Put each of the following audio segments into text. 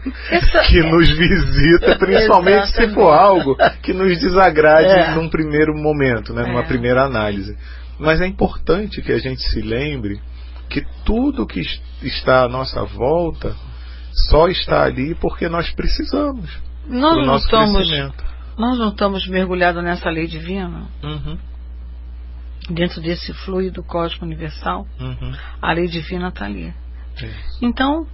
que nos visita, principalmente se for algo que nos desagrade num primeiro momento, né, numa primeira análise. Mas é importante que a gente se lembre que tudo que está à nossa volta só está ali porque nós precisamos do nosso crescimento. Nós não estamos mergulhados nessa lei divina? Dentro desse fluido cósmico universal, a lei divina está ali. Então,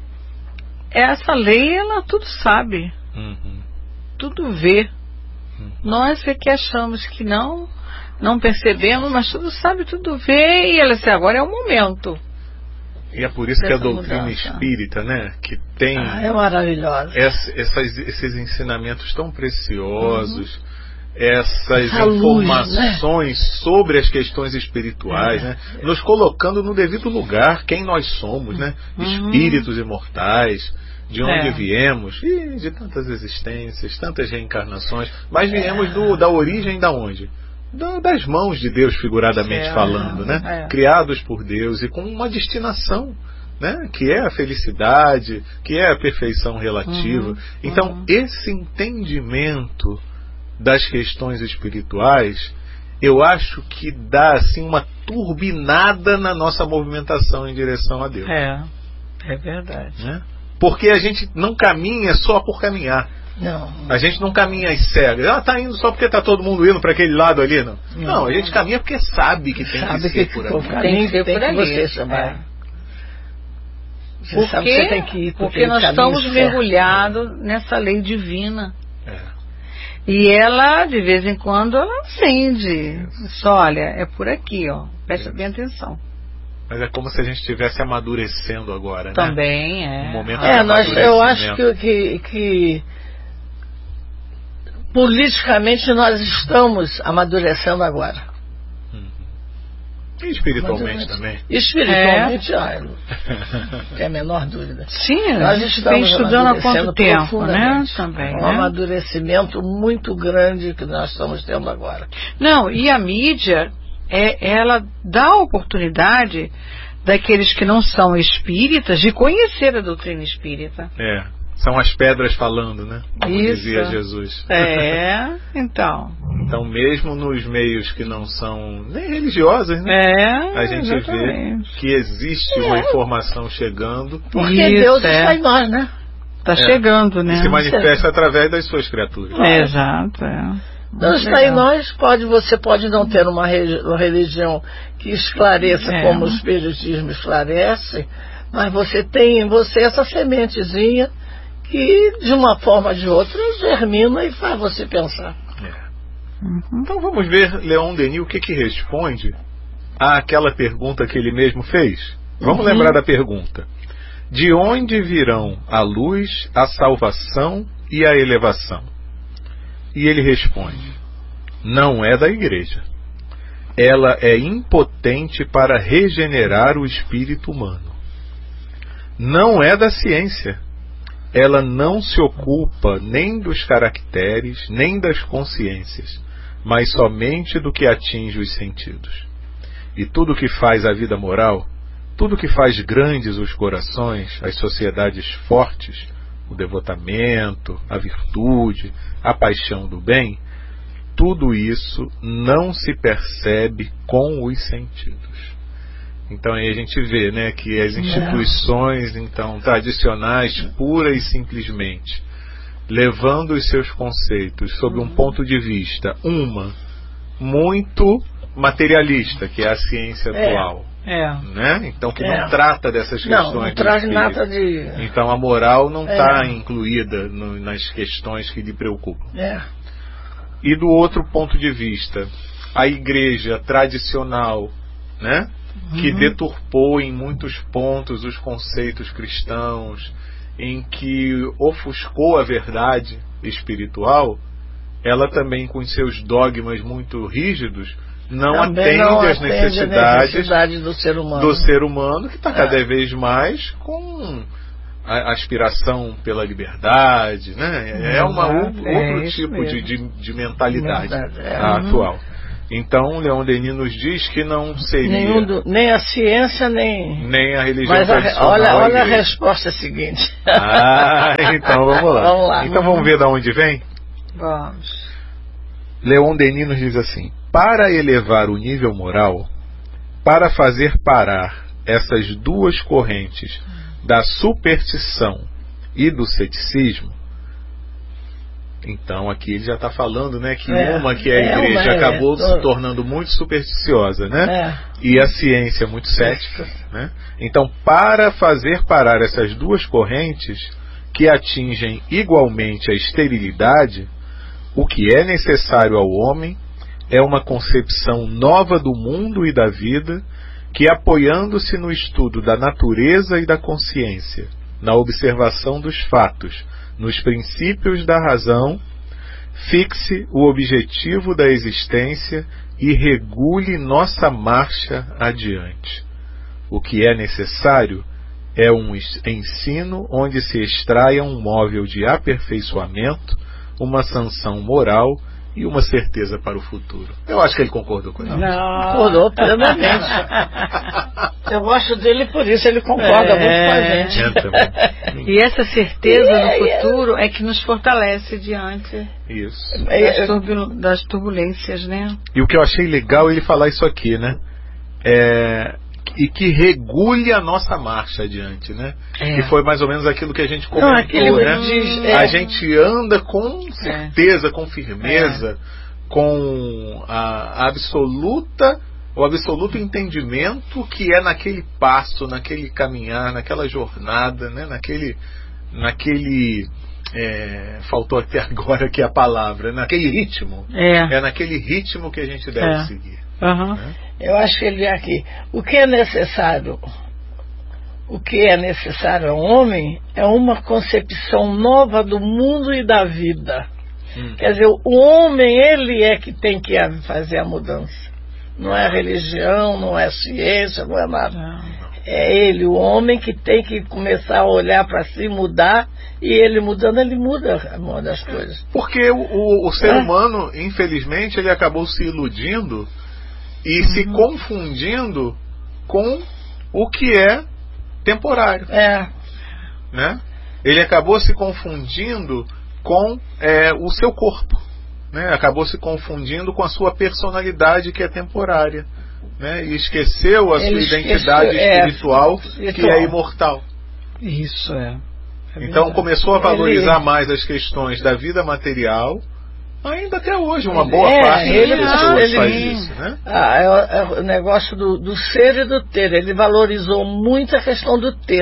essa lei, ela tudo sabe, tudo vê. Nós é que achamos que não percebemos, mas tudo sabe, tudo vê, e ela disse, agora é o momento. E é por isso que a doutrina espírita, né, que tem é maravilhosa. Esses ensinamentos tão preciosos, essas informações, né, sobre as questões espirituais, né, nos colocando no devido lugar, quem nós somos, né, espíritos imortais, de onde viemos, e de tantas existências, tantas reencarnações, mas viemos da origem da onde? Das mãos de Deus, figuradamente falando, né? Criados por Deus e com uma destinação, né? Que é a felicidade, que é a perfeição relativa. Então, esse entendimento das questões espirituais, eu acho que dá assim uma turbinada na nossa movimentação em direção a Deus. É verdade. Né? Porque a gente não caminha só por caminhar. Não. A gente não caminha às cegas. Tá indo só porque está todo mundo indo para aquele lado ali, não. Não, a gente caminha porque sabe que tem que ser por ali. Tem que ser por ali. Você chamar. Você sabe que você tem que ir porque nós estamos mergulhados nessa lei divina. E ela, de vez em quando, ela acende. Só, olha, é por aqui, ó. Presta bem atenção. Mas é como se a gente estivesse amadurecendo agora, né? Também um momento de amadurecimento. Eu acho que politicamente nós estamos amadurecendo agora. E espiritualmente também. Espiritualmente, não tem a menor dúvida. Sim, nós estamos estudando há quanto tempo, né? Também, um amadurecimento muito grande que nós estamos tendo agora. Não, e a mídia, ela dá a oportunidade daqueles que não são espíritas de conhecer a doutrina espírita. São as pedras falando, né? Como dizia Jesus. Então. Então, mesmo nos meios que não são nem religiosos, né? A gente vê que existe uma informação chegando. Porque Deus está em nós, né? Está chegando, né? E se manifesta através das suas criaturas. Exato, Deus está em nós. Você pode não ter uma religião que esclareça como o espiritismo esclarece, mas você tem em você essa sementezinha que de uma forma ou de outra germina e faz você pensar. Então vamos ver Leon Denis o que responde àquela pergunta que ele mesmo fez. Vamos lembrar da pergunta: de onde virão a luz, a salvação e a elevação? E ele responde: não é da igreja. Ela é impotente para regenerar o espírito humano. Não é da ciência. Ela não se ocupa nem dos caracteres, nem das consciências, mas somente do que atinge os sentidos. E tudo que faz a vida moral, tudo que faz grandes os corações, as sociedades fortes, o devotamento, a virtude, a paixão do bem, tudo isso não se percebe com os sentidos. Então aí a gente vê, né, que as instituições então tradicionais, pura e simplesmente, levando os seus conceitos sob um ponto de vista, muito materialista, que é a ciência atual. Né? Então que não trata dessas questões. Não traz nada de... Então a moral não está incluída nas questões que lhe preocupam. E do outro ponto de vista, a igreja tradicional, né, que deturpou em muitos pontos os conceitos cristãos, em que ofuscou a verdade espiritual, ela também, com seus dogmas muito rígidos, não atende às necessidades do ser humano, que está cada vez mais com a aspiração pela liberdade, né? É outro tipo de mentalidade atual. Então, Leon Denis nos diz que não seria... nem a ciência, nem a religião. Mas olha a resposta seguinte. Então vamos lá. Vamos lá. Então vamos ver de onde vem? Vamos. Leon Denis nos diz assim: para elevar o nível moral, para fazer parar essas duas correntes da superstição e do ceticismo. Então aqui ele já está falando, né, que uma que a igreja acabou se tornando muito supersticiosa, né, e a ciência muito cética, né. Então, para fazer parar essas duas correntes que atingem igualmente a esterilidade, o que é necessário ao homem é uma concepção nova do mundo e da vida, que, apoiando-se no estudo da natureza e da consciência, na observação dos fatos, nos princípios da razão, fixe o objetivo da existência e regule nossa marcha adiante. O que é necessário é um ensino onde se extraia um móvel de aperfeiçoamento, uma sanção moral e uma certeza para o futuro. Eu acho que ele concordou com isso. Não, concordou plenamente. Eu gosto dele por isso, ele concorda muito com a gente. E essa certeza no futuro é que nos fortalece diante das turbulências, né? E o que eu achei legal ele falar isso aqui, né? E que regule a nossa marcha adiante, né? Que foi mais ou menos aquilo que a gente comentou, né? A gente anda com certeza, com firmeza, com o absoluto entendimento que é naquele passo, naquele caminhar, naquela jornada, né? Faltou até agora aqui a palavra, naquele ritmo. É naquele ritmo que a gente deve seguir. Né? Eu acho que ele é aqui. O que é necessário ao homem é uma concepção nova do mundo e da vida. Quer dizer, o homem, ele é que tem que fazer a mudança. Não é religião, não é ciência, não é nada. É ele, o homem, que tem que começar a olhar para si, mudar, e ele mudando, ele muda as coisas. Porque o ser humano, infelizmente, ele acabou se iludindo e se confundindo com o que é temporário. Né? Ele acabou se confundindo com o seu corpo, né? Acabou se confundindo com a sua personalidade, que é temporária, né? E esqueceu a sua identidade espiritual, que é imortal. Isso então começou a valorizar mais as questões da vida material. Ainda até hoje, uma boa parte das pessoas faz isso, né? É o negócio do ser e do ter. Ele valorizou muito a questão do ter.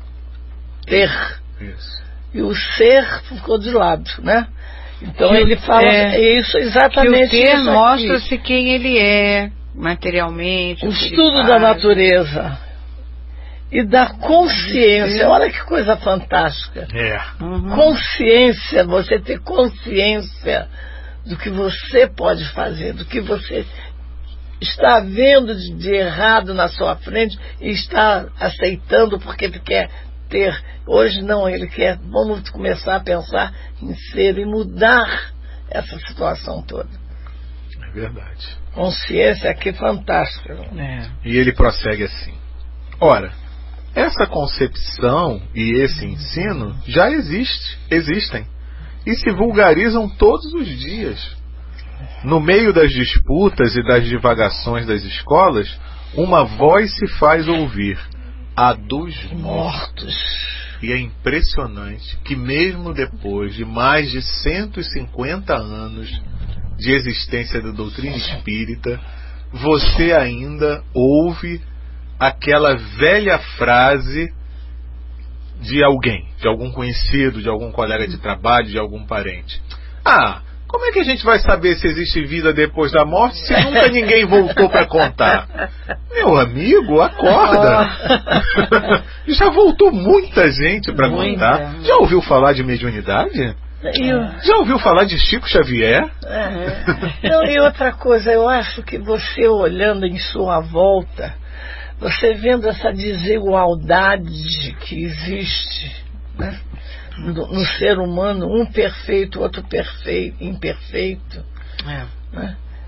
Isso. E o ser ficou de lado, né? Então ele fala isso exatamente. Que o ter mostra-se quem ele é materialmente. O estudo da natureza e da consciência. Olha que coisa fantástica. Consciência, você ter consciência do que você pode fazer, do que você está vendo de errado na sua frente e está aceitando porque ele quer ter. Hoje não, ele quer, vamos começar a pensar em ser e mudar essa situação toda. É verdade. Consciência aqui fantástica. E ele prossegue assim: ora, essa concepção e esse ensino já existem e se vulgarizam todos os dias. No meio das disputas e das divagações das escolas, uma voz se faz ouvir: a dos mortos. E é impressionante que mesmo depois de mais de 150 anos de existência da doutrina espírita, você ainda ouve aquela velha frase de alguém, de algum conhecido, de algum colega de trabalho, de algum parente: como é que a gente vai saber se existe vida depois da morte se nunca ninguém voltou para contar? Meu amigo, acorda! Já voltou muita gente para contar. Já ouviu falar de mediunidade? Já ouviu falar de Chico Xavier? Não, e outra coisa, eu acho que você olhando em sua volta, você vendo essa desigualdade que existe, né? No ser humano, um perfeito, outro imperfeito, né?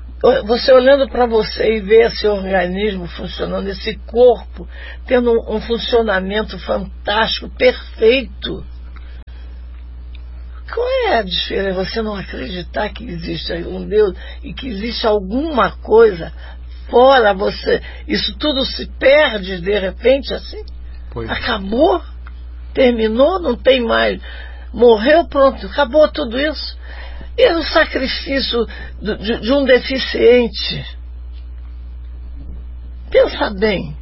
Você olhando para você e ver esse organismo funcionando, esse corpo tendo um funcionamento fantástico, perfeito. Qual é a diferença? Você não acreditar que existe um Deus e que existe alguma coisa fora você. Isso tudo se perde de repente assim? Pois acabou, terminou, não tem mais. Morreu, pronto, acabou tudo isso. E o sacrifício de um deficiente. Pensa bem.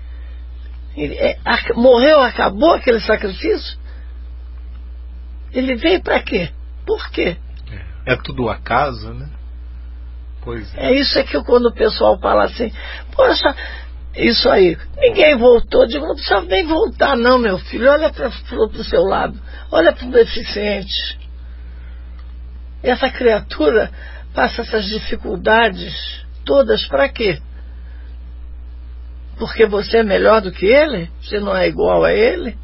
Morreu, acabou aquele sacrifício? Ele veio para quê? Por quê? É tudo acaso, né? Pois é. É isso que quando o pessoal fala assim, poxa, isso aí, ninguém voltou. Eu digo, não precisa nem voltar não, meu filho. Olha para o seu lado, olha para o deficiente. Essa criatura passa essas dificuldades todas para quê? Porque você é melhor do que ele? Você não é igual a ele?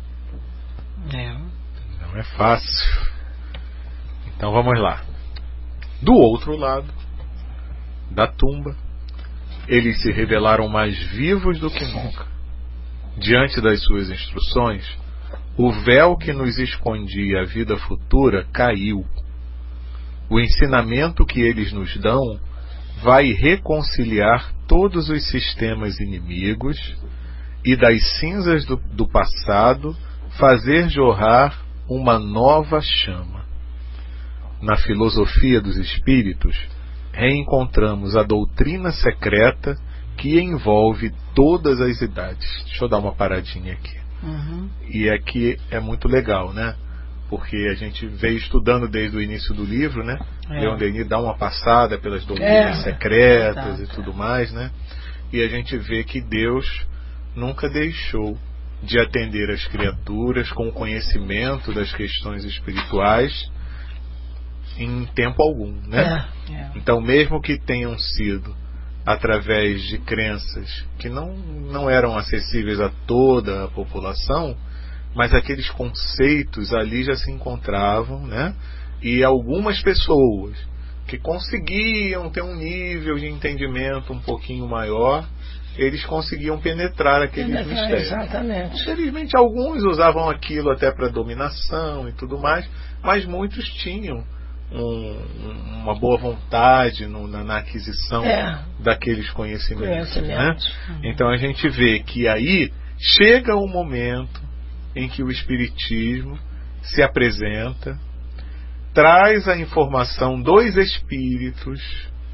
Não é fácil. Então vamos lá. Do outro lado da tumba, eles se revelaram mais vivos do que nunca. Diante das suas instruções, o véu que nos escondia a vida futura caiu. O ensinamento que eles nos dão vai reconciliar todos os sistemas inimigos e das cinzas do passado fazer jorrar uma nova chama. Na filosofia dos espíritos, reencontramos a doutrina secreta que envolve todas as idades. Deixa eu dar uma paradinha aqui. E aqui é muito legal, né? Porque a gente veio estudando desde o início do livro, né? Leon Denis dá uma passada pelas doutrinas secretas e tudo mais, né? E a gente vê que Deus nunca deixou de atender as criaturas com o conhecimento das questões espirituais em tempo algum, né? Então, mesmo que tenham sido através de crenças que não eram acessíveis a toda a população, mas aqueles conceitos ali já se encontravam, né? E algumas pessoas que conseguiam ter um nível de entendimento um pouquinho maior, eles conseguiam penetrar aqueles mistérios. Exatamente. Infelizmente, alguns usavam aquilo até para dominação e tudo mais, mas muitos tinham uma boa vontade na aquisição daqueles conhecimentos. Né? Então a gente vê que aí chega o momento em que o Espiritismo se apresenta, traz a informação dos espíritos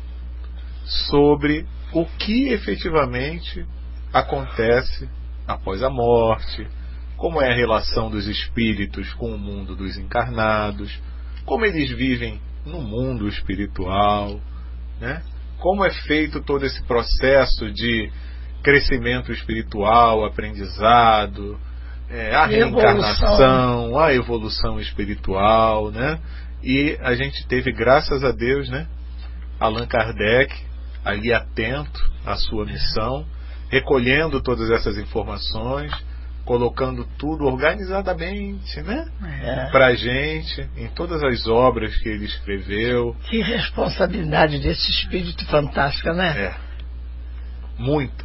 sobre o que efetivamente acontece após a morte, como é a relação dos espíritos com o mundo dos encarnados, como eles vivem no mundo espiritual, né? Como é feito todo esse processo de crescimento espiritual, aprendizado, a reencarnação, a evolução espiritual, né? E a gente teve, graças a Deus, né, Allan Kardec ali atento à sua missão, recolhendo todas essas informações, colocando tudo organizadamente, né, pra gente, em todas as obras que ele escreveu. Que responsabilidade desse espírito fantástica, né? Muito.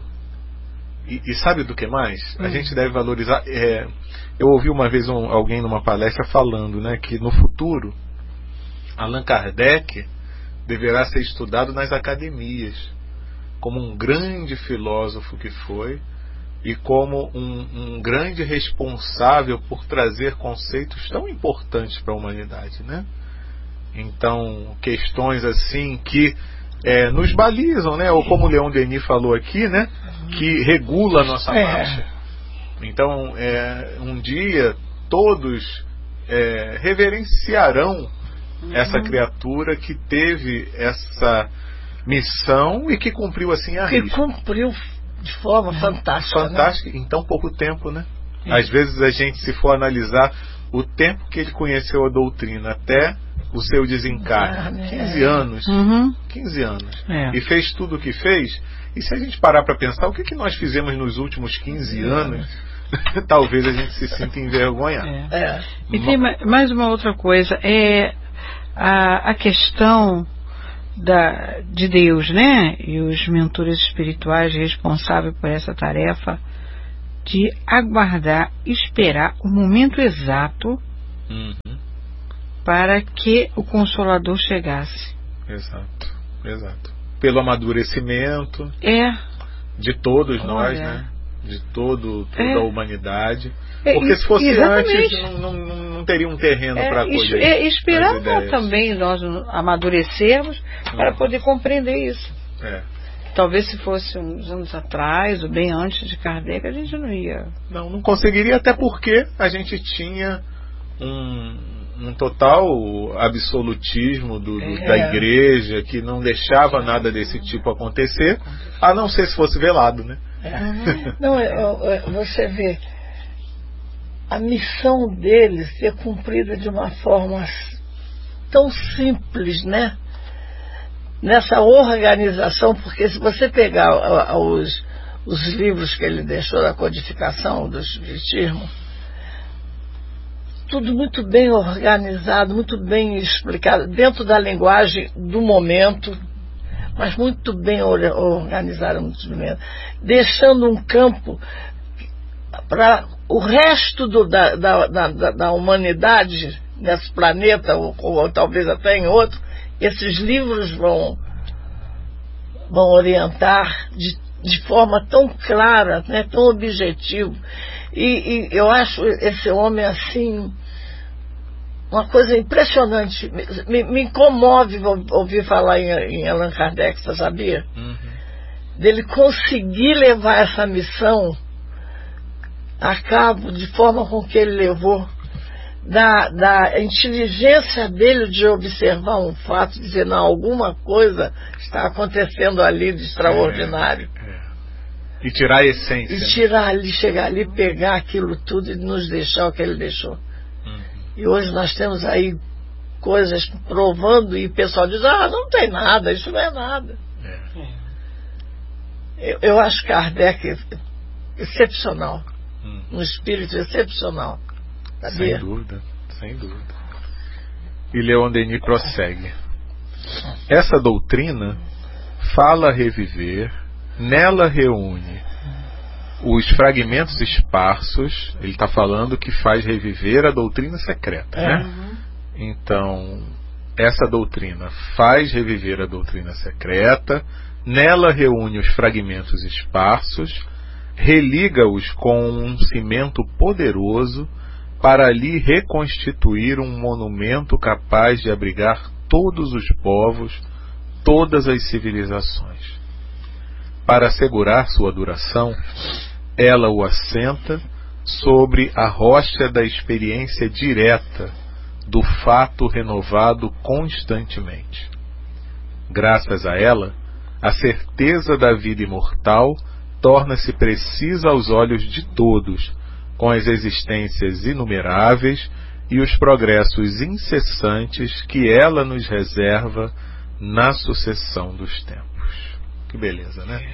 E sabe do que mais? A gente deve valorizar. Eu ouvi uma vez alguém numa palestra falando, né, que no futuro Allan Kardec deverá ser estudado nas academias como um grande filósofo que foi e como um grande responsável por trazer conceitos tão importantes para a humanidade, né? Então, questões assim que nos balizam, né? Ou como o Leon Denis falou aqui, né? Que regula a nossa marcha. Então, um dia todos reverenciarão essa criatura que teve essa missão e que cumpriu assim a risca. Que cumpriu de forma fantástica. Fantástica, né? Em tão pouco tempo, né? Às vezes a gente, se for analisar o tempo que ele conheceu a doutrina até o seu desencarne, 15 anos. 15 anos. E fez tudo o que fez. E se a gente parar para pensar, o que nós fizemos nos últimos 15 anos, talvez a gente se sinta envergonhado. E tem mais uma outra coisa, a questão de Deus, né? E os mentores espirituais responsáveis por essa tarefa de aguardar, esperar o momento exato para que o Consolador chegasse. Exato. Pelo amadurecimento de todos nós, né? De toda a humanidade. Porque se fosse antes, não teria um terreno para acolher. Esperava também nós amadurecermos para poder compreender isso. Talvez se fosse uns anos atrás, ou bem antes de Kardec, a gente não ia. Não conseguiria, até porque a gente tinha um total absolutismo da igreja, que não deixava nada desse tipo acontecer, a não ser se fosse velado, né? Não, você vê, a missão deles é cumprida de uma forma tão simples, né? Nessa organização, porque se você pegar os livros que ele deixou da codificação do Espiritismo, tudo muito bem organizado, muito bem explicado, dentro da linguagem do momento, mas muito bem organizado, deixando um campo para o resto da humanidade nesse planeta, ou talvez até em outro. Esses livros vão orientar de forma tão clara, né, tão objetiva. E eu acho esse homem assim uma coisa impressionante. Me comove ouvir falar em Allan Kardec, você sabia? Dele conseguir levar essa missão a cabo de forma com que ele levou, da inteligência dele de observar um fato, dizer, não, alguma coisa está acontecendo ali de extraordinário. E tirar a essência. E tirar ali, chegar ali, pegar aquilo tudo e nos deixar o que ele deixou. E hoje nós temos aí coisas provando e o pessoal diz, não tem nada, isso não é nada. Eu acho Kardec excepcional. Um espírito excepcional. Sabia? Sem dúvida. E Leon Denis prossegue. Essa doutrina fala reviver, nela reúne os fragmentos esparsos. Ele está falando que faz reviver a doutrina secreta, né? Então, essa doutrina faz reviver a doutrina secreta, nela reúne os fragmentos esparsos, religa-os com um cimento poderoso para ali reconstituir um monumento capaz de abrigar todos os povos, todas as civilizações. Para assegurar sua duração, ela o assenta sobre a rocha da experiência direta do fato renovado constantemente. Graças a ela, a certeza da vida imortal torna-se precisa aos olhos de todos, com as existências inumeráveis e os progressos incessantes que ela nos reserva na sucessão dos tempos. Que beleza, né?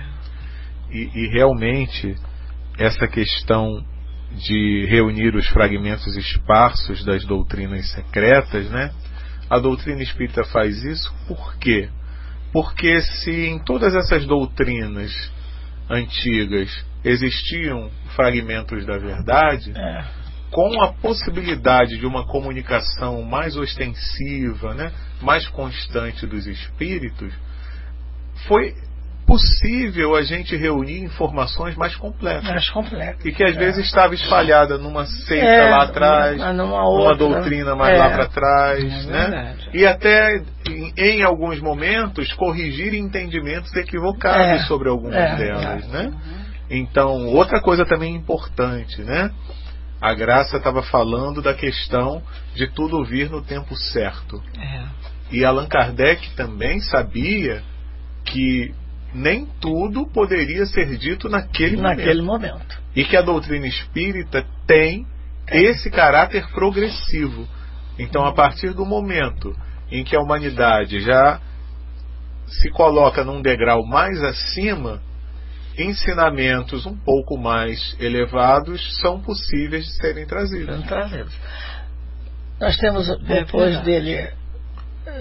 E realmente essa questão de reunir os fragmentos esparsos das doutrinas secretas, né? A doutrina espírita faz isso por quê? Porque se em todas essas doutrinas antigas existiam fragmentos da verdade, com a possibilidade de uma comunicação mais ostensiva, né, mais constante dos espíritos, foi possível a gente reunir informações mais completas. E que às vezes estava espalhada numa seita lá atrás, numa doutrina mais lá para trás, né? E até em alguns momentos corrigir entendimentos equivocados sobre algumas delas, né? Então, outra coisa também importante, né? A Graça estava falando da questão de tudo vir no tempo certo. E Allan Kardec também sabia que nem tudo poderia ser dito naquele momento. E que a doutrina espírita tem esse caráter progressivo. Então, a partir do momento em que a humanidade já se coloca num degrau mais acima, ensinamentos um pouco mais elevados são possíveis de serem trazidos. Nós temos depois dele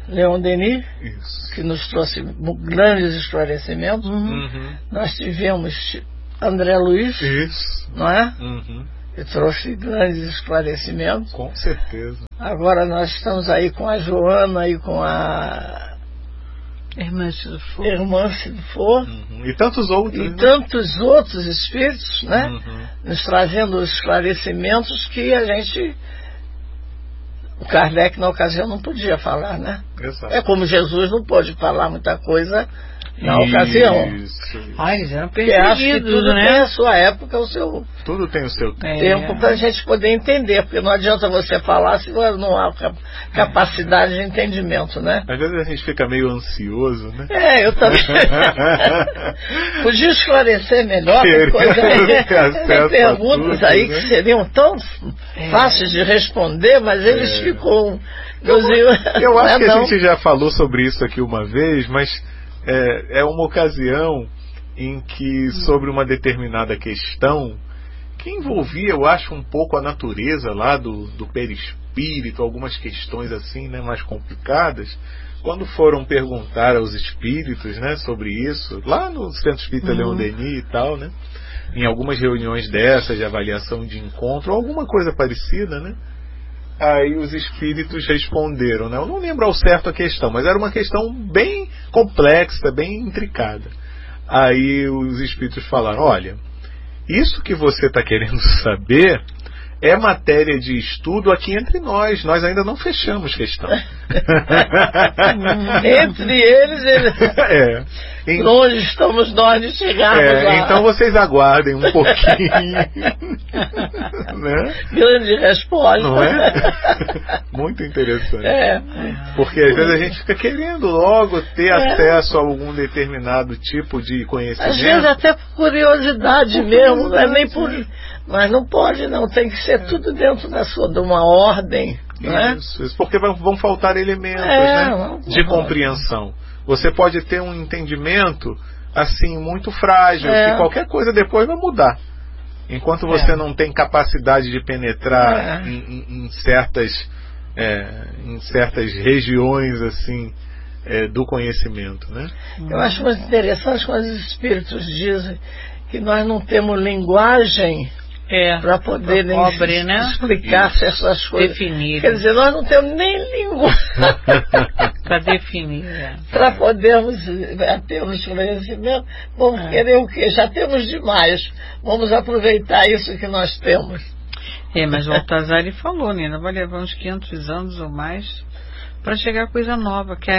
Leon Denis, Isso. que nos trouxe grandes esclarecimentos. Nós tivemos André Luiz, Isso. não é? Que trouxe grandes esclarecimentos. Com certeza. Agora nós estamos aí com a Joana e com a Irmã Cidfor. E tantos outros. E tantos outros espíritos, né? Nos trazendo esclarecimentos que a gente... O Kardec, na ocasião, não podia falar, né? Exato. É como Jesus não pôde falar muita coisa na ocasião. Isso. Ai, eles eram Porque acho que perseguidos, tudo né? tem a sua época, o seu Tudo tem o seu tempo para a gente poder entender. Porque não adianta você falar se não há capacidade de entendimento, né? Às vezes a gente fica meio ansioso, né? Eu também. Podia esclarecer melhor. Tem perguntas aí que seriam tão fáceis de responder, mas eles ficam... Eu acho que a gente já falou sobre isso aqui uma vez, mas é uma ocasião em que, sobre uma determinada questão, que envolvia, eu acho, um pouco a natureza lá do perispírito, algumas questões assim, né, mais complicadas, quando foram perguntar aos espíritos, né, sobre isso, lá no Centro Espírita Leon Denis e tal, né, em algumas reuniões dessas de avaliação de encontro, alguma coisa parecida, né, aí os espíritos responderam, né, eu não lembro ao certo a questão, mas era uma questão bem complexa, bem intricada. Aí os espíritos falaram, olha, isso que você está querendo saber é matéria de estudo aqui entre nós ainda não fechamos questão. Entre eles longe estamos nós de chegarmos lá. Então vocês aguardem um pouquinho. Né? Grande resposta. Não é? Muito interessante. Porque às vezes a gente fica querendo logo ter acesso a algum determinado tipo de conhecimento. Às vezes até por curiosidade mesmo, não é nem por... Mas não pode, não. Tem que ser tudo dentro de uma ordem. Isso, porque vão faltar elementos, né, de compreensão. Você pode ter um entendimento assim muito frágil, que qualquer coisa depois vai mudar. Enquanto você não tem capacidade de penetrar em certas regiões assim do conhecimento, né? Eu acho muito interessante quando os espíritos dizem que nós não temos linguagem para poder explicar essas coisas. Definir. Quer dizer, nós não temos nem linguagem para definir. Para podermos ter um esclarecimento. Vamos querer o quê? Já temos demais. Vamos aproveitar isso que nós temos. Mas o Altazari falou, Nina, vai levar uns 500 anos ou mais para chegar coisa nova, que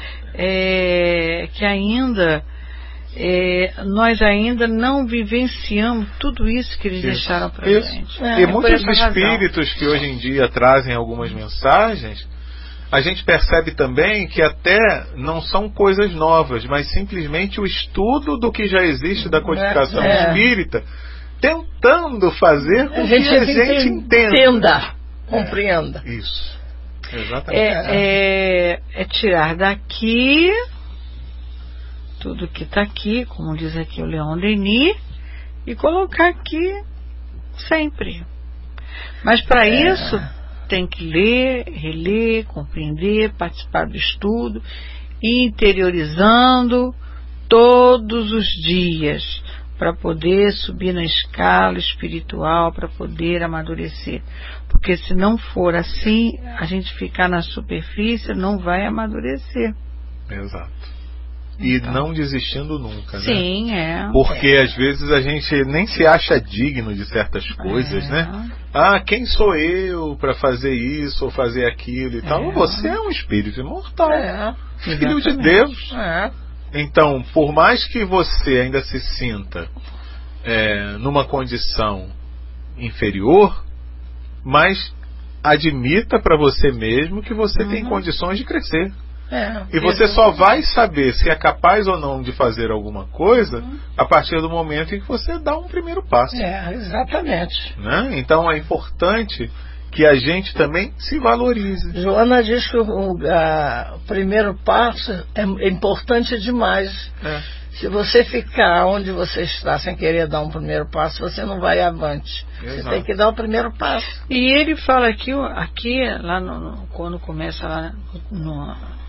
ainda... nós ainda não vivenciamos tudo isso que eles deixaram para a gente. E muitos espíritos que hoje em dia trazem algumas mensagens, a gente percebe também que até não são coisas novas, mas simplesmente o estudo do que já existe da codificação espírita, tentando fazer com que a gente entenda, compreenda. Isso, exatamente. É tirar daqui tudo que está aqui, como diz aqui o Leon Denis, e colocar aqui sempre. Mas para isso tem que ler, reler, compreender, participar do estudo, e interiorizando todos os dias para poder subir na escala espiritual, para poder amadurecer. Porque se não for assim, a gente ficar na superfície não vai amadurecer. Exato. E não desistindo nunca, né? Sim, Porque às vezes a gente nem se acha digno de certas coisas, né? Quem sou eu para fazer isso ou fazer aquilo e tal? Você é um espírito imortal, filho de Deus. Então, por mais que você ainda se sinta numa condição inferior, mas admita para você mesmo que você tem condições de crescer. E você só vai saber se é capaz ou não de fazer alguma coisa a partir do momento em que você dá um primeiro passo. Exatamente. Né? Então é importante que a gente também se valorize. Joana diz que o primeiro passo é importante demais. Se você ficar onde você está sem querer dar um primeiro passo, você não vai avante. Você tem que dar o primeiro passo. E ele fala aqui lá quando começa lá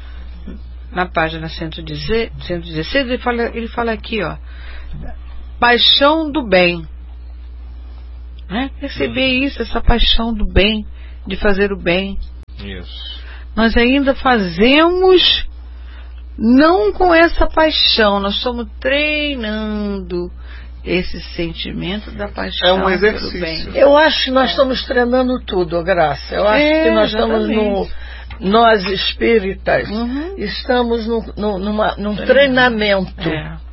na página 116, ele fala aqui, ó, paixão do bem. Né? Perceber isso, essa paixão do bem, de fazer o bem. Isso. Nós ainda fazemos não com essa paixão, nós estamos treinando esse sentimento da paixão. É um exercício. Bem. Eu acho que nós estamos treinando tudo, Graça. Eu acho que nós estamos nós espíritas, estamos num treinamento.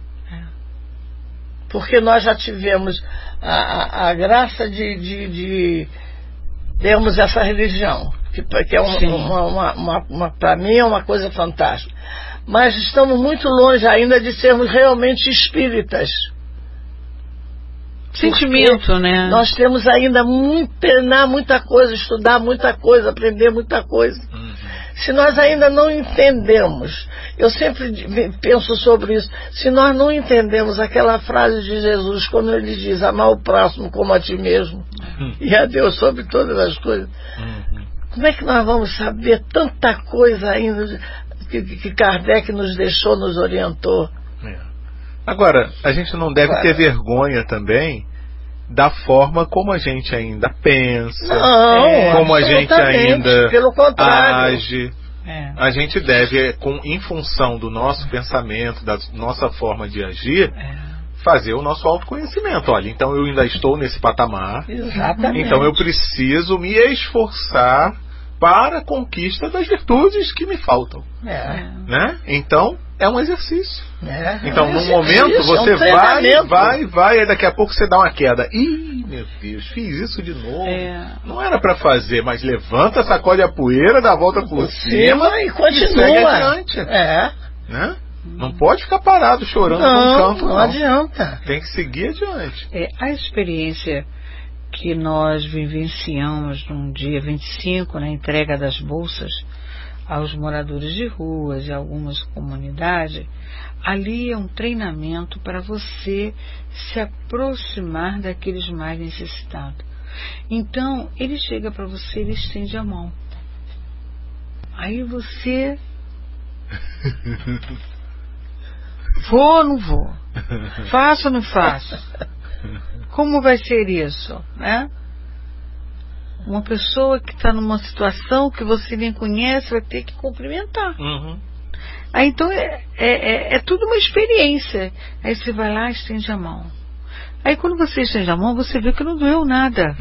Porque nós já tivemos a graça de termos essa religião, que é para mim é uma coisa fantástica. Mas estamos muito longe ainda de sermos realmente espíritas. Sentimento, né? Nós temos ainda treinar muita coisa, estudar muita coisa, aprender muita coisa. Se nós ainda não entendemos, eu sempre penso sobre isso, se nós não entendemos aquela frase de Jesus, quando ele diz, amar o próximo como a ti mesmo, e a Deus sobre todas as coisas, como é que nós vamos saber tanta coisa ainda que Kardec nos deixou, nos orientou? Agora, a gente não deve ter vergonha também da forma como a gente ainda pensa, como a gente ainda age. A gente deve, em função do nosso pensamento, da nossa forma de agir, fazer o nosso autoconhecimento. Olha, então eu ainda estou nesse patamar. Exatamente. Então eu preciso me esforçar para a conquista das virtudes que me faltam. Né? Então, é um exercício. Então, num momento, você vai, e daqui a pouco você dá uma queda. Ih, meu Deus, fiz isso de novo. Não era para fazer, mas levanta, sacode a poeira, dá a volta por cima e continua. E segue adiante. Né? Não pode ficar parado chorando num canto. Não adianta. Tem que seguir adiante. A experiência que nós vivenciamos no dia 25, na entrega das bolsas aos moradores de ruas e algumas comunidades, ali é um treinamento para você se aproximar daqueles mais necessitados. Então, ele chega para você, ele estende a mão. Aí você... Vou ou não vou? Faço ou não faço? Como vai ser isso, né? Uma pessoa que está numa situação que você nem conhece vai ter que cumprimentar. Aí então é tudo uma experiência. Aí você vai lá e estende a mão. Aí quando você estende a mão, você vê que não doeu nada.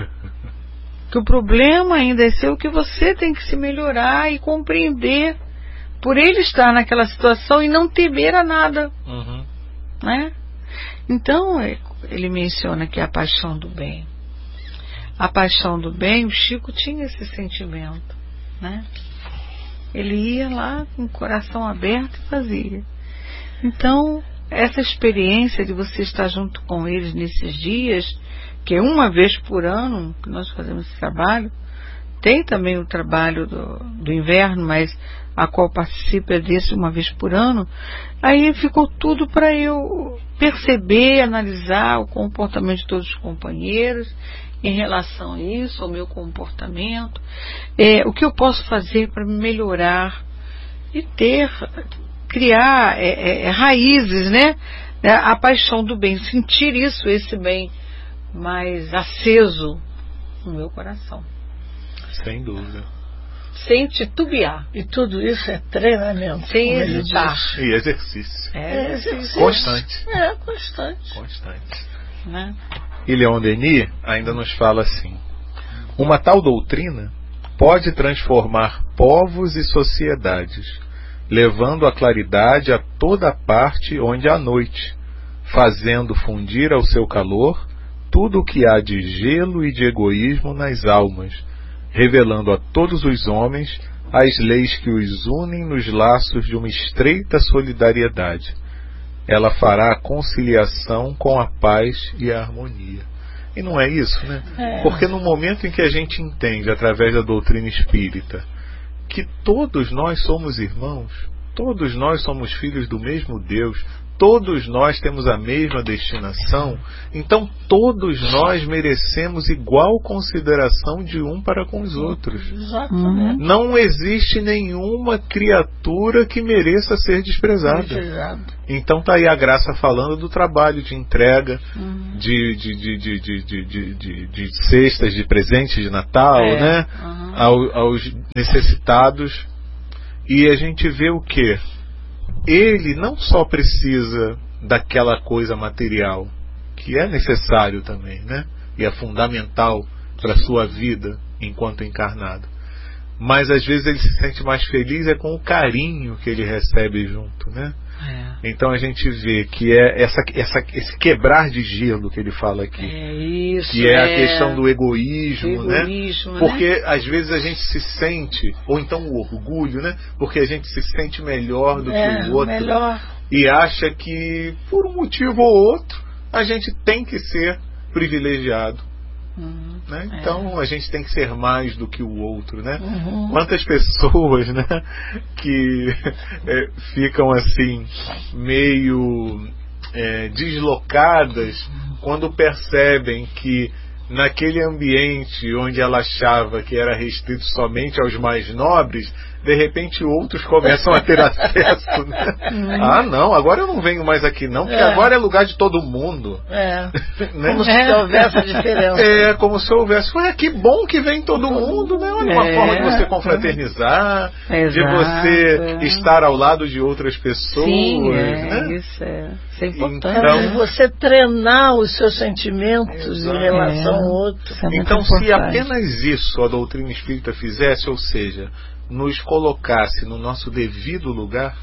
Que o problema ainda é seu, que você tem que se melhorar e compreender por ele estar naquela situação e não temer a nada. Né? Então, ele menciona que é a paixão do bem. A paixão do bem, o Chico tinha esse sentimento, né? Ele ia lá com o coração aberto e fazia. Então, essa experiência de você estar junto com eles nesses dias, que é uma vez por ano que nós fazemos esse trabalho, tem também o trabalho do inverno, mas a qual participa desse uma vez por ano, aí ficou tudo para eu perceber, analisar o comportamento de todos os companheiros em relação a isso, ao meu comportamento, o que eu posso fazer para melhorar e criar raízes, né? A paixão do bem, sentir isso, esse bem mais aceso no meu coração. Sem dúvida. Sem titubear. E tudo isso é treinamento. Sem hesitar. E exercício. Exercício. Constante. Constante. Né? E Leon Denis ainda nos fala assim: uma tal doutrina pode transformar povos e sociedades, levando a claridade a toda parte onde há noite, fazendo fundir ao seu calor tudo o que há de gelo e de egoísmo nas almas, revelando a todos os homens as leis que os unem nos laços de uma estreita solidariedade. Ela fará a conciliação com a paz e a harmonia. E não é isso, né? Porque no momento em que a gente entende, através da doutrina espírita, que todos nós somos irmãos, todos nós somos filhos do mesmo Deus, todos nós temos a mesma destinação, então todos nós merecemos igual consideração de um para com os outros. Exatamente. Não existe nenhuma criatura que mereça ser desprezada. Então tá aí a graça falando do trabalho de entrega de cestas, de presentes de Natal, né? Aos necessitados. E a gente vê o quê? Ele não só precisa daquela coisa material, que é necessário também, né? E é fundamental para a sua vida enquanto encarnado. Mas às vezes ele se sente mais feliz com o carinho que ele recebe junto, né? Então a gente vê que é esse quebrar de gelo que ele fala aqui, que é a questão do egoísmo, né? Porque às vezes a gente se sente, ou então o orgulho, né? Porque a gente se sente melhor do que o outro e acha que por um motivo ou outro a gente tem que ser privilegiado. Né? Então a gente tem que ser mais do que o outro, né? Quantas pessoas, né, que ficam assim meio deslocadas quando percebem que naquele ambiente onde ela achava que era restrito somente aos mais nobres, de repente outros começam a ter acesso, né? Ah, não, agora eu não venho mais aqui não, porque agora é lugar de todo mundo. Né? Como se houvesse diferença. Como se houvesse. Ué, que bom que vem todo mundo, né? Olha, uma forma de você confraternizar, de você estar ao lado de outras pessoas. Sim, né? Isso é importante. Então, você treinar os seus sentimentos em relação ao outro. Então, se apenas isso a doutrina espírita fizesse, ou seja, nos colocasse no nosso devido lugar,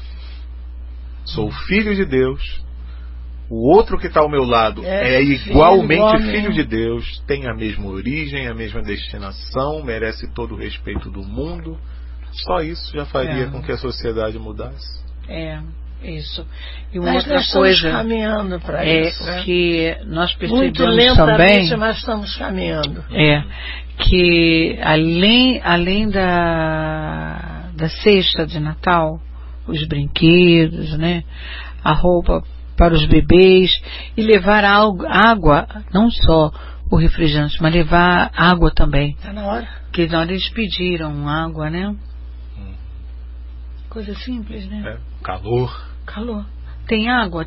sou filho de Deus, o outro que está ao meu lado é igualmente filho de Deus, tem a mesma origem, a mesma destinação, merece todo o respeito do mundo, só isso já faria com que a sociedade mudasse. Isso. E uma outra coisa caminhando para isso, né? Que nós percebemos muito lentamente, também, mas estamos caminhando. Que além da cesta de Natal, os brinquedos, né, a roupa para os bebês, e levar água, não só o refrigerante, mas levar água também. Está na hora. Porque na hora eles pediram água, né? Coisa simples, né? Calor. Tem água.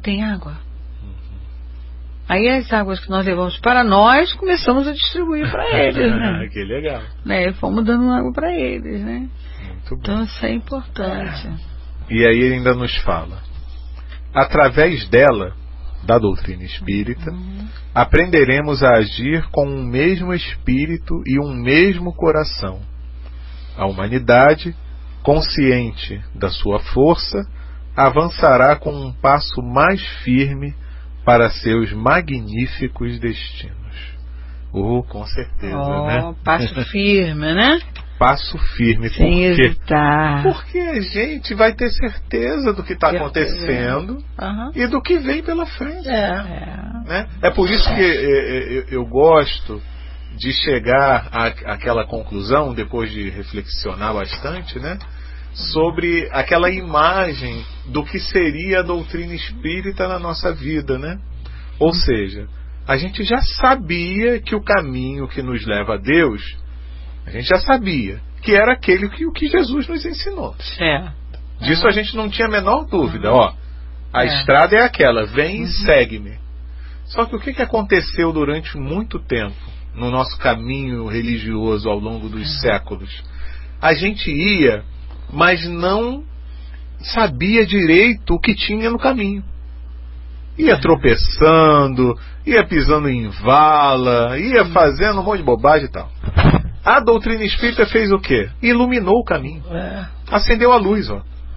Aí as águas que nós levamos para nós, começamos a distribuir para eles, né? Que legal. Fomos dando água para eles, né? Muito bom. Então isso é importante. E aí ele ainda nos fala: através dela, da doutrina espírita, aprenderemos a agir com um mesmo espírito e um mesmo coração. A humanidade, consciente da sua força, avançará com um passo mais firme para seus magníficos destinos. Com certeza, né? Passo firme, né? Passo firme. Sem hesitar. Porque a gente vai ter certeza do que está acontecendo e do que vem pela frente. Né? É por isso que eu gosto de chegar àquela conclusão, depois de reflexionar bastante, né? Sobre aquela imagem do que seria a doutrina espírita na nossa vida, né? Ou seja, a gente já sabia que o caminho que nos leva a Deus, a gente já sabia que era aquele que o que Jesus nos ensinou. Disso a gente não tinha a menor dúvida. A estrada é aquela, vem e segue-me. Só que o que aconteceu durante muito tempo no nosso caminho religioso ao longo dos séculos? A gente ia, mas não sabia direito o que tinha no caminho. Ia tropeçando, ia pisando em vala, ia fazendo um monte de bobagem e tal. A doutrina espírita fez o quê? Iluminou o caminho. Acendeu a luz,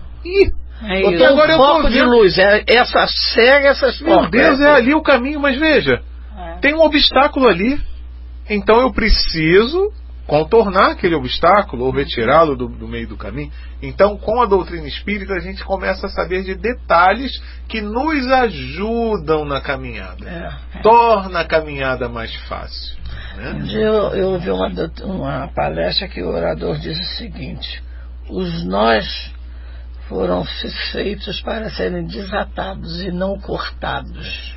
agora eu tô de luz. Essa cega, essas portas. Meu Deus, é ali o caminho, mas veja, tem um obstáculo ali. Então eu preciso contornar aquele obstáculo ou retirá-lo do meio do caminho. Então, com a doutrina espírita, a gente começa a saber de detalhes que nos ajudam na caminhada. Torna a caminhada mais fácil. Né? Eu ouvi uma palestra que o orador diz o seguinte: os nós foram feitos para serem desatados e não cortados.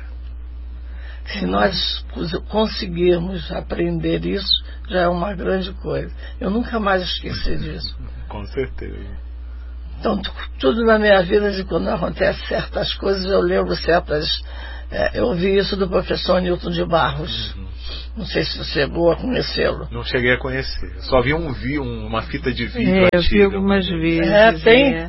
Se nós conseguirmos aprender isso, já é uma grande coisa. Eu nunca mais esqueci disso. Com certeza. Então, tudo na minha vida, de quando acontece certas coisas, eu lembro certas... eu ouvi isso do professor Newton de Barros. Não sei se você chegou a conhecê-lo. Não cheguei a conhecer. Só vi uma fita de vídeo eu antiga. Vi algumas vezes. Tem.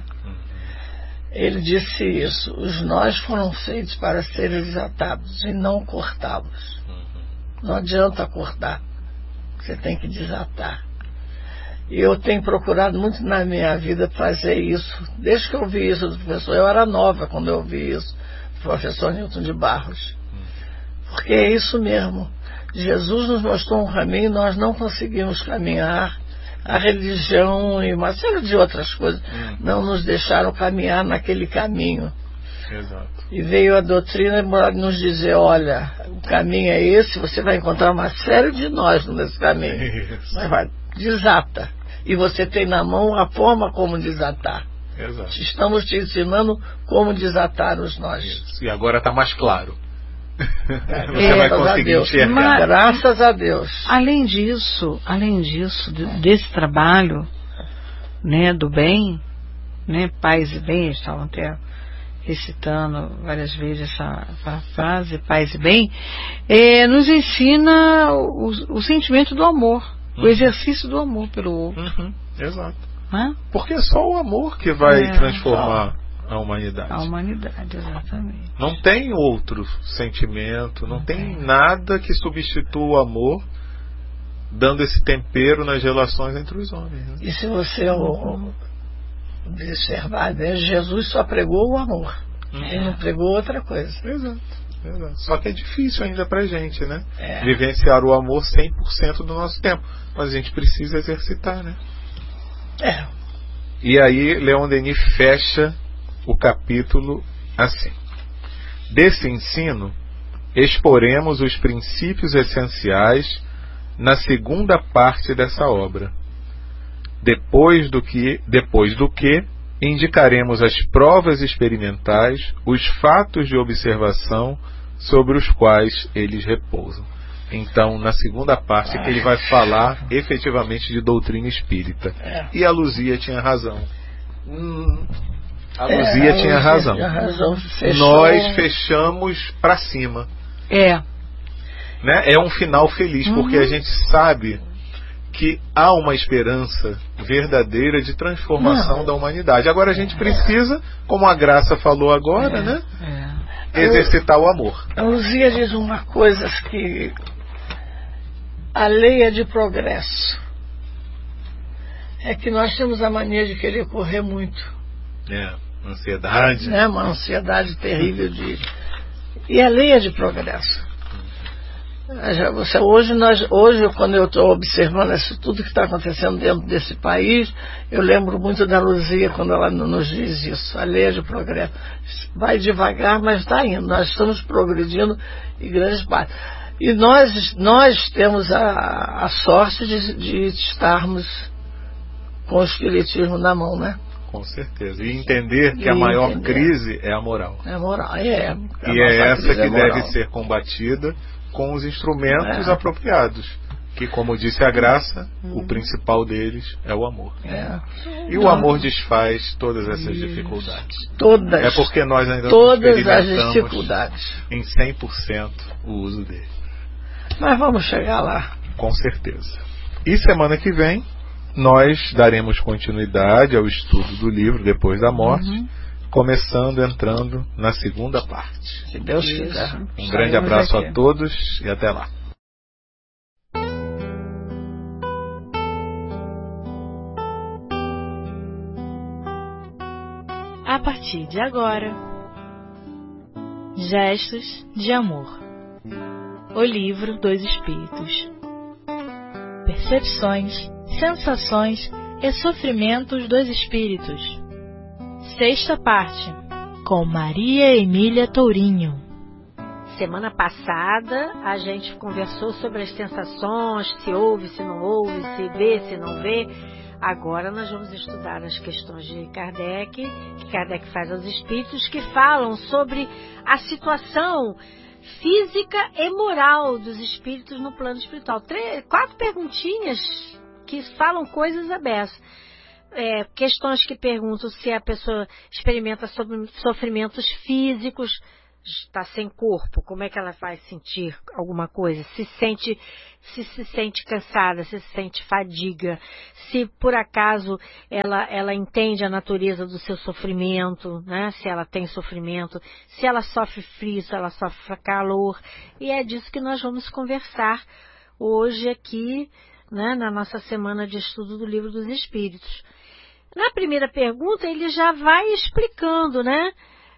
Ele disse isso. Os nós foram feitos para serem desatados e não cortá-los. Não adianta cortar. Você tem que desatar. E eu tenho procurado muito na minha vida fazer isso. Desde que eu vi isso do professor, eu era nova quando eu vi isso do professor Newton de Barros. Porque é isso mesmo. Jesus nos mostrou um caminho, nós não conseguimos caminhar. A religião e uma série de outras coisas não nos deixaram caminhar naquele caminho. Exato. E veio a doutrina nos dizer, olha, o caminho é esse, você vai encontrar uma série de nós nesse caminho. Mas vai, desata. E você tem na mão a forma como desatar. Exato. Estamos te ensinando como desatar os nós. Isso. E agora está mais claro. Você vai conseguir enxergar. Mas, graças a Deus. Além disso, desse trabalho, né, do bem, né, paz e bem, eles estavam até recitando várias vezes essa frase, paz e bem, nos ensina o sentimento do amor, o exercício do amor pelo outro. Exato. Né? Porque é só o amor que vai transformar a humanidade. A humanidade, exatamente. Não tem outro sentimento, não tem nada que substitua o amor, dando esse tempero nas relações entre os homens. Né? E se você observar, né, Jesus só pregou o amor. Ele não pregou outra coisa. Exato. Só que é difícil ainda pra gente, né? Vivenciar o amor 100% do nosso tempo. Mas a gente precisa exercitar, né? E aí Leon Denis fecha o capítulo assim: desse ensino exporemos os princípios essenciais na segunda parte dessa obra. Depois do que indicaremos as provas experimentais, os fatos de observação sobre os quais eles repousam. Então, na segunda parte, que ele vai falar efetivamente de doutrina espírita. E a Luzia tinha razão. A Luzia tinha razão. Nós fechamos para cima. Né? É um final feliz, porque a gente sabe que há uma esperança verdadeira de transformação da humanidade. Agora a gente precisa, como a Graça falou agora, né? Exercitar o amor. A Luzia diz uma coisa que a lei é de progresso. É que nós temos a mania de querer correr muito. Ansiedade. Uma ansiedade terrível E a lei é de progresso. Hoje, quando eu estou observando isso tudo que está acontecendo dentro desse país, eu lembro muito da Luzia quando ela nos diz isso. A lei é de progresso. Vai devagar, mas está indo. Nós estamos progredindo em grandes partes. E nós temos a sorte de estarmos com o espiritismo na mão, né? Com certeza. E entender que a maior crise é a moral. É a moral, E é essa que deve ser combatida com os instrumentos apropriados. Que, como disse a Graça, o principal deles é o amor. E o amor desfaz todas essas dificuldades. É porque nós ainda não experimentamos em 100% o uso dele. Mas vamos chegar lá. Com certeza. E semana que vem nós daremos continuidade ao estudo do livro Depois da Morte, entrando na segunda parte. Se Deus quiser. Um grande abraço a todos e até lá. A partir de agora, Gestos de Amor. O livro dos Espíritos. Percepções, sensações e sofrimentos dos Espíritos. Sexta parte, com Maria Emília Tourinho. Semana passada a gente conversou sobre as sensações, se ouve, se não ouve, se vê, se não vê. Agora nós vamos estudar as questões de Kardec, que Kardec faz aos espíritos, que falam sobre a situação física e moral dos espíritos no plano espiritual. 4 perguntinhas que falam coisas abertas. Questões que perguntam se a pessoa experimenta sofrimentos físicos, está sem corpo, como é que ela vai sentir alguma coisa? Se se sente cansada, se sente fadiga, se por acaso ela entende a natureza do seu sofrimento, né? Se ela tem sofrimento, se ela sofre frio, se ela sofre calor. E é disso que nós vamos conversar hoje aqui, né, na nossa semana de estudo do Livro dos Espíritos. Na primeira pergunta ele já vai explicando, né?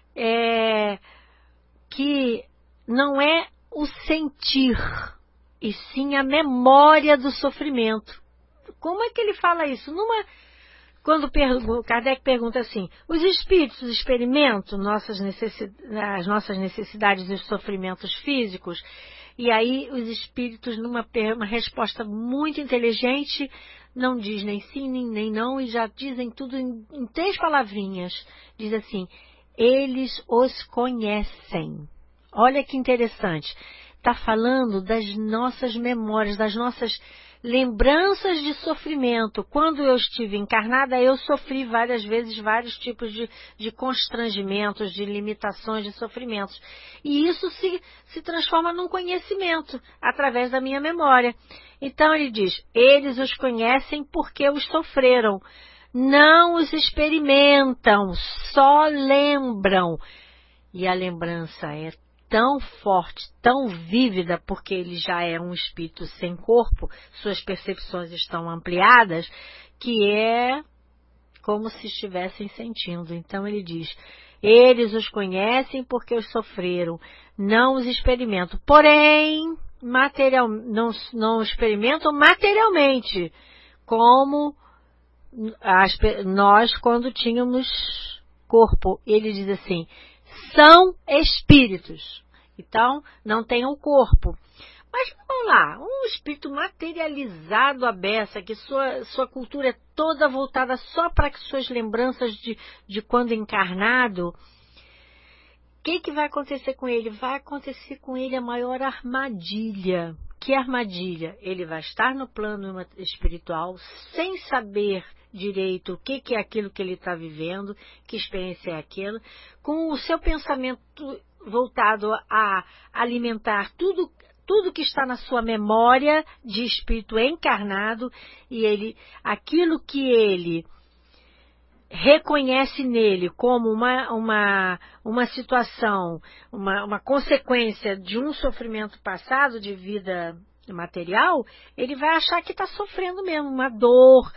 Que não é o sentir, e sim a memória do sofrimento. Como é que ele fala isso? Quando Kardec pergunta assim, os espíritos experimentam as nossas necessidades e os sofrimentos físicos? E aí os espíritos, numa resposta muito inteligente, não diz nem sim, nem não, e já dizem tudo em 3 palavrinhas. Diz assim, eles os conhecem. Olha que interessante. Está falando das nossas memórias, das nossas lembranças de sofrimento. Quando eu estive encarnada, eu sofri várias vezes vários tipos de constrangimentos, de limitações, de sofrimentos. E isso se transforma num conhecimento através da minha memória. Então ele diz, eles os conhecem porque os sofreram. Não os experimentam, só lembram. E a lembrança é tão forte, tão vívida, porque ele já é um espírito sem corpo, suas percepções estão ampliadas, que é como se estivessem sentindo. Então ele diz, eles os conhecem porque os sofreram, não os experimentam. Porém, não experimentam materialmente, como nós quando tínhamos corpo. Ele diz assim, são espíritos, então não tem um corpo. Mas vamos lá, um espírito materializado à beça, que sua cultura é toda voltada só para suas lembranças de quando encarnado, o que vai acontecer com ele? Vai acontecer com ele a maior armadilha. Que armadilha? Ele vai estar no plano espiritual sem saber direito o que é aquilo que ele está vivendo, que experiência é aquela, com o seu pensamento voltado a alimentar tudo que está na sua memória de espírito encarnado, e aquilo que ele reconhece nele como uma situação, uma consequência de um sofrimento passado de vida material, ele vai achar que está sofrendo mesmo, uma dor.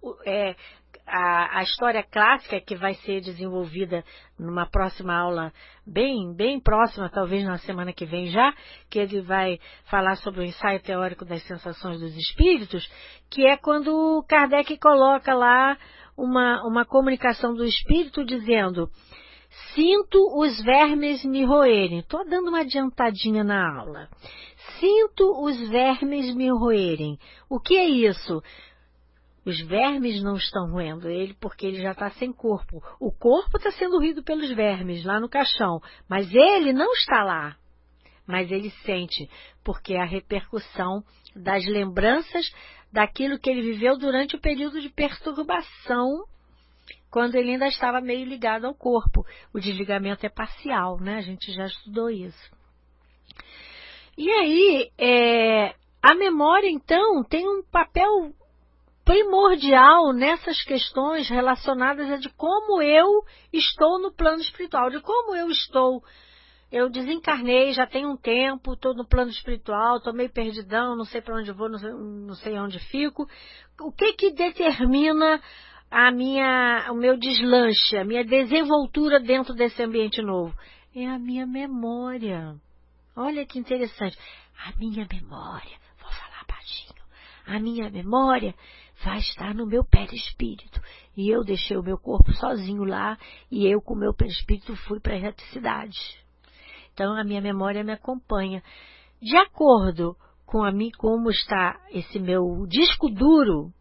A história clássica que vai ser desenvolvida numa próxima aula bem próxima, talvez na semana que vem já, que ele vai falar sobre o ensaio teórico das sensações dos espíritos, que é quando Kardec coloca lá uma comunicação do espírito dizendo, sinto os vermes me roerem. Estou dando uma adiantadinha na aula. Sinto os vermes me roerem. O que é isso? Os vermes não estão roendo ele porque ele já está sem corpo. O corpo está sendo roído pelos vermes lá no caixão, mas ele não está lá. Mas ele sente, porque é a repercussão das lembranças daquilo que ele viveu durante o período de perturbação, quando ele ainda estava meio ligado ao corpo. O desligamento é parcial, né? A gente já estudou isso. E aí, a memória, então, tem um papel primordial nessas questões relacionadas a de como eu estou no plano espiritual, de como eu estou. Eu desencarnei, já tem um tempo, estou no plano espiritual, estou meio perdidão, não sei para onde vou, não sei onde fico. O que determina o meu deslanche, a minha desenvoltura dentro desse ambiente novo? É a minha memória. Olha que interessante. A minha memória, vou falar baixinho, a minha memória vai estar no meu perispírito. E eu deixei o meu corpo sozinho lá, e eu com o meu perispírito fui para a erraticidade. Então a minha memória me acompanha. De acordo com como está esse meu disco duro,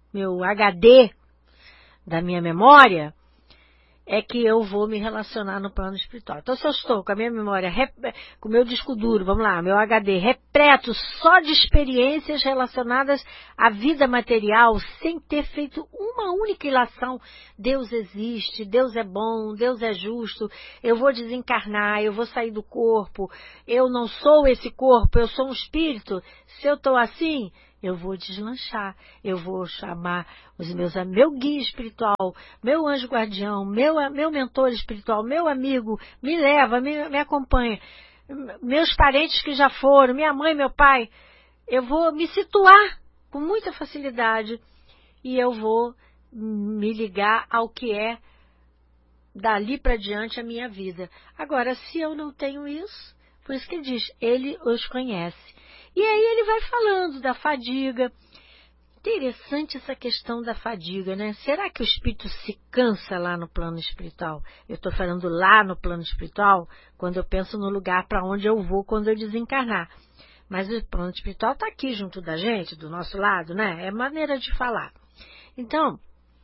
meu HD da minha memória, é que eu vou me relacionar no plano espiritual. Então, se eu estou com a minha memória, com o meu disco duro, vamos lá, meu HD repleto só de experiências relacionadas à vida material, sem ter feito uma única ilação, Deus existe, Deus é bom, Deus é justo, eu vou desencarnar, eu vou sair do corpo, eu não sou esse corpo, eu sou um espírito. Se eu estou assim, eu vou deslanchar, eu vou chamar meu guia espiritual, meu anjo guardião, meu mentor espiritual, meu amigo, me leva, me acompanha, meus parentes que já foram, minha mãe, meu pai. Eu vou me situar com muita facilidade e eu vou me ligar ao que é dali para diante a minha vida. Agora, se eu não tenho isso, por isso que ele diz, ele os conhece. E aí ele vai falando da fadiga. Interessante essa questão da fadiga, né? Será que o espírito se cansa lá no plano espiritual? Eu estou falando lá no plano espiritual, quando eu penso no lugar para onde eu vou quando eu desencarnar. Mas o plano espiritual está aqui junto da gente, do nosso lado, né? É maneira de falar. Então,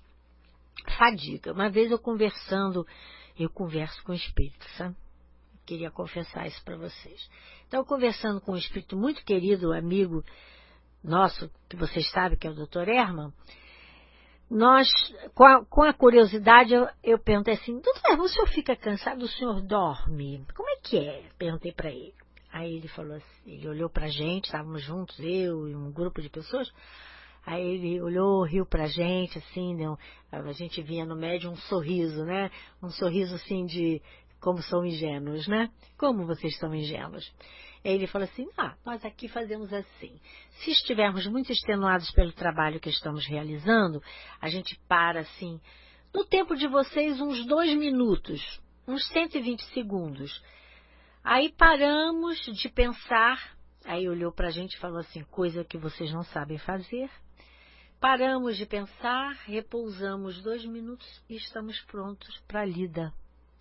fadiga. Uma vez eu converso com espíritos, sabe? Queria confessar isso para vocês. Então, conversando com um espírito muito querido, amigo nosso, que vocês sabem que é o Dr. Herman, nós, com a curiosidade, eu perguntei assim, Dr. Herman, o senhor fica cansado, o senhor dorme? Como é que é? Perguntei para ele. Aí ele falou assim, ele olhou para a gente, estávamos juntos, eu e um grupo de pessoas. Aí ele olhou, riu pra gente, assim, a gente via no médio um sorriso, né? Um sorriso assim de como são ingênuos, né? Como vocês são ingênuos. Aí ele falou assim, nós aqui fazemos assim. Se estivermos muito extenuados pelo trabalho que estamos realizando, a gente para assim, no tempo de vocês, uns 2 minutos, uns 120 segundos. Aí paramos de pensar, aí olhou pra gente e falou assim, coisa que vocês não sabem fazer. Paramos de pensar, repousamos 2 minutos e estamos prontos para a lida.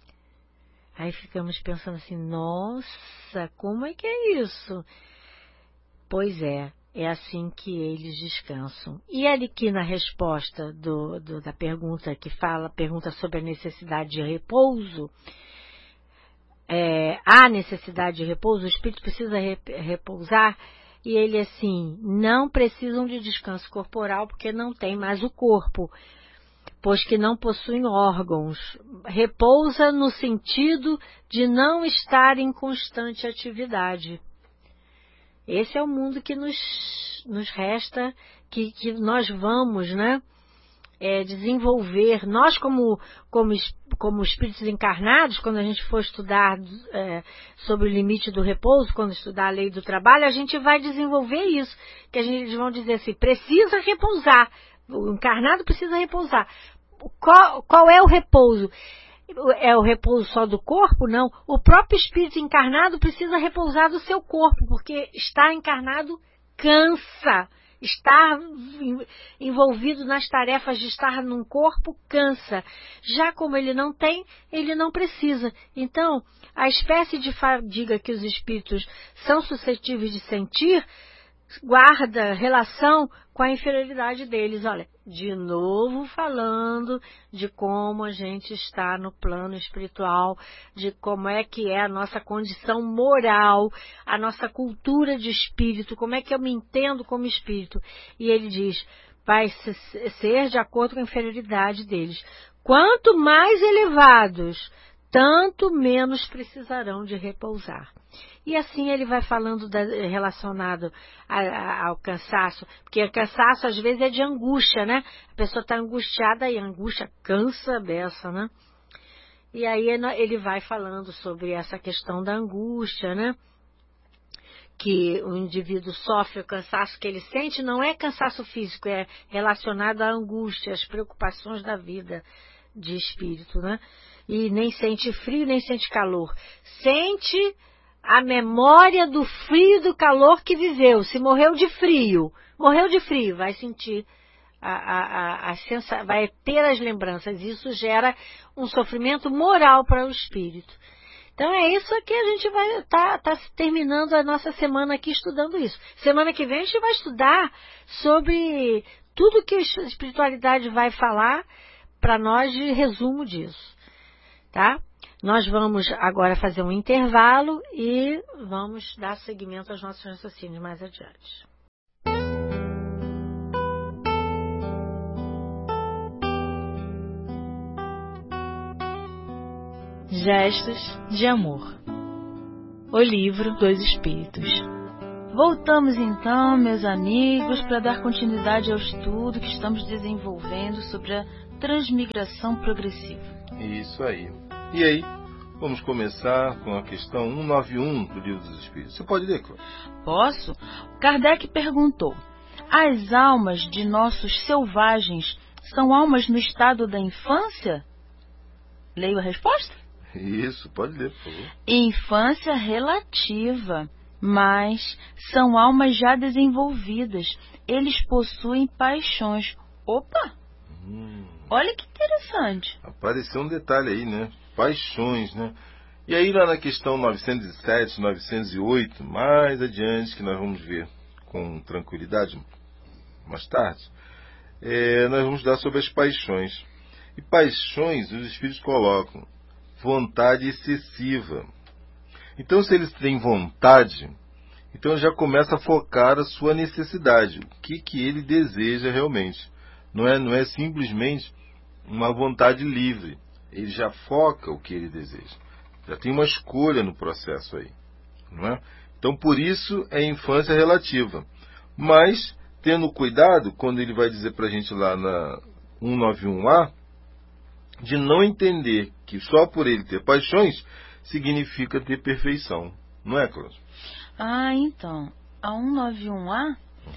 Aí ficamos pensando assim, nossa, como é que é isso? Pois é assim que eles descansam. E ali que na resposta da pergunta que pergunta sobre a necessidade de repouso, há necessidade de repouso, o espírito precisa repousar, e ele assim, não precisam de descanso corporal porque não tem mais o corpo, pois que não possuem órgãos. Repousa no sentido de não estar em constante atividade. Esse é o mundo que nos resta, que nós vamos, né, desenvolver. Nós, como espíritos encarnados, quando a gente for estudar sobre o limite do repouso, quando estudar a lei do trabalho, a gente vai desenvolver isso, que eles vão dizer assim, precisa repousar. O encarnado precisa repousar. Qual é o repouso? É o repouso só do corpo? Não. O próprio espírito encarnado precisa repousar do seu corpo, porque estar encarnado cansa. Estar envolvido nas tarefas de estar num corpo cansa. Já como ele não tem, ele não precisa. Então, a espécie de fadiga que os espíritos são suscetíveis de sentir guarda relação com a inferioridade deles. Olha, de novo falando de como a gente está no plano espiritual, de como é que é a nossa condição moral, a nossa cultura de espírito, como é que eu me entendo como espírito. E ele diz, vai ser de acordo com a inferioridade deles. Quanto mais elevados, tanto menos precisarão de repousar. E assim ele vai falando relacionado ao cansaço, porque o cansaço às vezes é de angústia, né? A pessoa está angustiada e a angústia cansa dessa, né? E aí ele vai falando sobre essa questão da angústia, né? Que o indivíduo sofre o cansaço que ele sente, não é cansaço físico, é relacionado à angústia, às preocupações da vida de espírito, né? E nem sente frio, nem sente calor. Sente a memória do frio e do calor que viveu. Se morreu de frio, vai sentir vai ter as lembranças. Isso gera um sofrimento moral para o espírito. Então é isso que a gente vai tá terminando a nossa semana aqui estudando isso. Semana que vem a gente vai estudar sobre tudo que a espiritualidade vai falar para nós de resumo disso, tá? Nós vamos agora fazer um intervalo e vamos dar seguimento aos nossos raciocínios mais adiante. Gestos de Amor. O livro dos Espíritos. Voltamos então, meus amigos, para dar continuidade ao estudo que estamos desenvolvendo sobre a transmigração progressiva. Isso aí. E aí, vamos começar com a questão 191 do Livro dos Espíritos. Você pode ler, Cláudia? Posso? Kardec perguntou: as almas de nossos selvagens são almas no estado da infância? Leio a resposta? Isso, pode ler, por favor. Infância relativa, mas são almas já desenvolvidas. Eles possuem paixões. Opa! Olha que interessante. Apareceu um detalhe aí, né? Paixões, né? E aí lá na questão 907, 908, mais adiante, que nós vamos ver com tranquilidade mais tarde, nós vamos dar sobre as paixões. E paixões, os espíritos colocam vontade excessiva. Então, se eles têm vontade, então já começa a focar a sua necessidade, o que ele deseja realmente. Não é simplesmente uma vontade livre. Ele já foca o que ele deseja. Já tem uma escolha no processo aí. Não é? Então, por isso, é infância relativa. Mas, tendo cuidado, quando ele vai dizer para a gente lá na 191A, de não entender que só por ele ter paixões significa ter perfeição. Não é, Cláudia? Então, a 191A,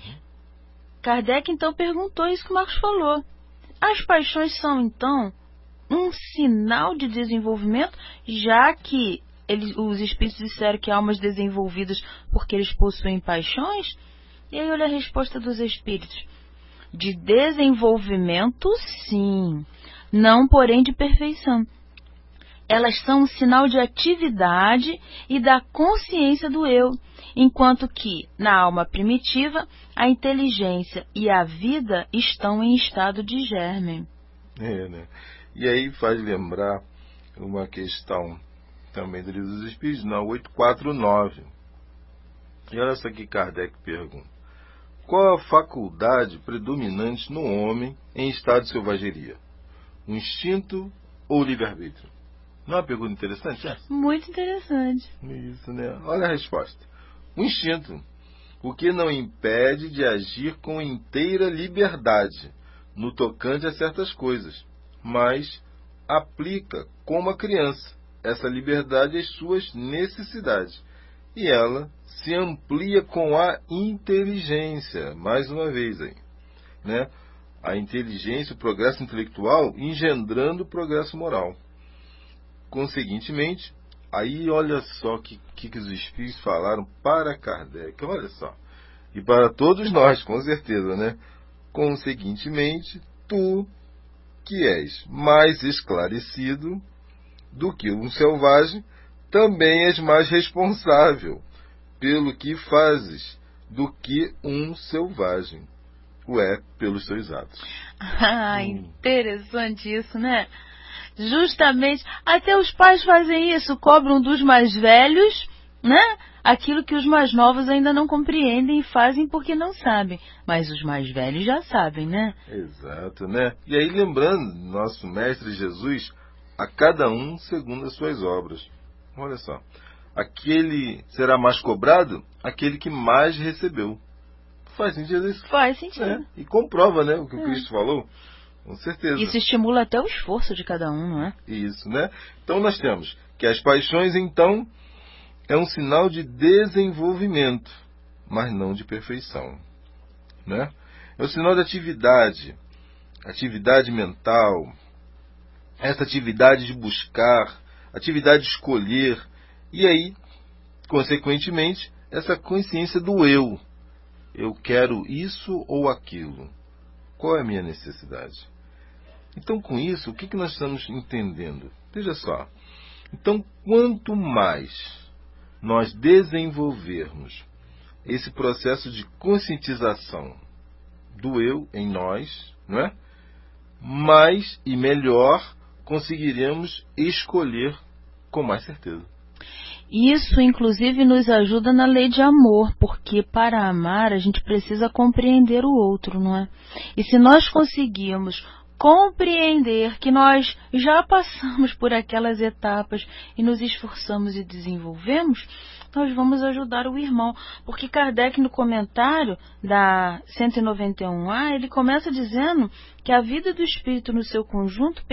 Kardec então perguntou isso que o Marcos falou. As paixões são então um sinal de desenvolvimento, já que os espíritos disseram que almas desenvolvidas porque eles possuem paixões? E aí olha a resposta dos espíritos. De desenvolvimento, sim. Não, porém, de perfeição. Elas são um sinal de atividade e da consciência do eu, enquanto que, na alma primitiva, a inteligência e a vida estão em estado de germe. Né? E aí faz lembrar uma questão também do Livro dos Espíritos, na 849. E olha só que Kardec pergunta. Qual a faculdade predominante no homem em estado de selvageria? O instinto ou o livre-arbítrio? Não é uma pergunta interessante essa? Muito interessante. Isso, né? Olha a resposta. O instinto, o que não impede de agir com inteira liberdade no tocante a certas coisas, mas aplica como a criança essa liberdade às suas necessidades. E ela se amplia com a inteligência, mais uma vez aí, né? A inteligência, o progresso intelectual, engendrando o progresso moral. Conseguintemente, aí olha só o que os espíritos falaram para Kardec, olha só. E para todos nós, com certeza, né? Conseguintemente, tu, que és mais esclarecido do que um selvagem, também és mais responsável pelo que fazes do que um selvagem o é pelos seus atos. Interessante isso, né? Justamente, até os pais fazem isso, cobram dos mais velhos, né? Aquilo que os mais novos ainda não compreendem e fazem porque não sabem. Mas os mais velhos já sabem, né? Exato, né? E aí lembrando, nosso Mestre Jesus, a cada um segundo as suas obras. Olha só. Aquele será mais cobrado, aquele que mais recebeu. Faz sentido isso? Faz sentido. É, e comprova, né, o que o Cristo falou. Com certeza. Isso estimula até o esforço de cada um, não é? Isso, né? Então nós temos que as paixões, então, é um sinal de desenvolvimento, mas não de perfeição, né? É um sinal de atividade mental, essa atividade de buscar, atividade de escolher, e aí, consequentemente, essa consciência do eu. Eu quero isso ou aquilo. Qual é a minha necessidade? Então, com isso, o que nós estamos entendendo? Veja só. Então, quanto mais nós desenvolvermos esse processo de conscientização do eu em nós, não é? Mais e melhor conseguiremos escolher com mais certeza. Isso, inclusive, nos ajuda na lei de amor, porque para amar a gente precisa compreender o outro, não é? E se nós conseguirmos compreender que nós já passamos por aquelas etapas e nos esforçamos e desenvolvemos, nós vamos ajudar o irmão. Porque Kardec, no comentário da 191A, ele começa dizendo que a vida do espírito no seu conjunto